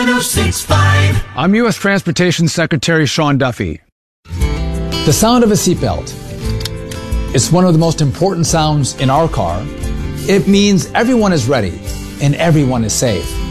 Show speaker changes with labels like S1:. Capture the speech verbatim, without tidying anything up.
S1: I'm U S Transportation Secretary Sean Duffy.
S2: The sound of a seatbelt is one of the most important sounds in our car. It means everyone is ready and everyone is safe.